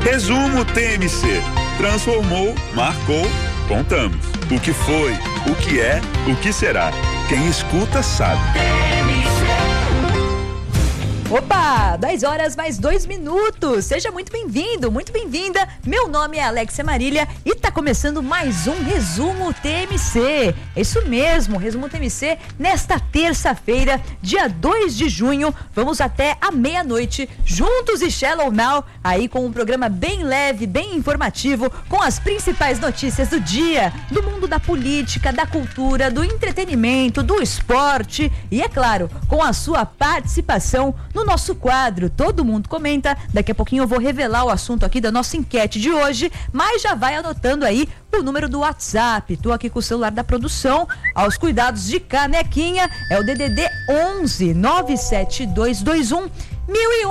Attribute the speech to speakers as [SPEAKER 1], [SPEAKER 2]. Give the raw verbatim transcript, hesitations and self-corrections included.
[SPEAKER 1] Resumo T M C. Transformou, marcou, contamos. O que foi, o que é, o que será. Quem escuta sabe.
[SPEAKER 2] Opa, dez horas mais dois minutos. Seja muito bem-vindo, muito bem-vinda. Meu nome é Alexia Marília e tá começando mais um Resumo T M C. É isso mesmo, Resumo T M C nesta terça-feira, dia dois de junho. Vamos até a meia-noite, juntos e Shallow Now, aí com um programa bem leve, bem informativo, com as principais notícias do dia, do mundo da política, da cultura, do entretenimento, do esporte e, é claro, com a sua participação no nosso quadro Todo Mundo Comenta. Daqui a pouquinho eu vou revelar o assunto aqui da nossa enquete de hoje, mas já vai anotando aí o número do WhatsApp. Tô aqui com o celular da produção, aos cuidados de Canequinha, é o D D D onze nove sete dois dois um mil e um.